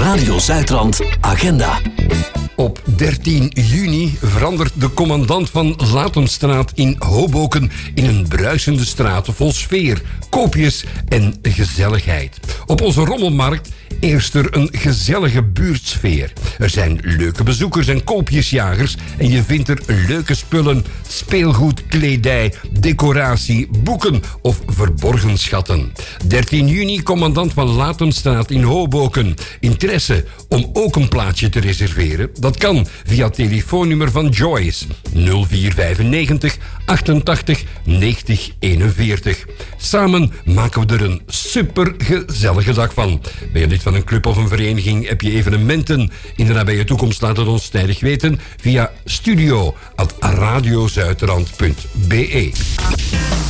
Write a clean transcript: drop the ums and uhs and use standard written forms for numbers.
Radio Zuidrand Agenda. Op 13 juni verandert de commandant van Latemstraat in Hoboken in een bruisende straat vol sfeer, koopjes en gezelligheid. Op onze rommelmarkt eerst er een gezellige buurtsfeer. Er zijn leuke bezoekers en koopjesjagers en je vindt er leuke spullen, speelgoed, kledij, decoratie, boeken of verborgen schatten. 13 juni, commandant van Latemstraat in Hoboken. Interesse om ook een plaatsje te reserveren? Dat kan via het telefoonnummer van Joyce 0495 88 90 41. Samen maken we er een supergezellige dag van. Ben je lid van een club of een vereniging? Heb je evenementen in de nabije toekomst? Laat het ons tijdig weten via studio@radiozuiderland.be.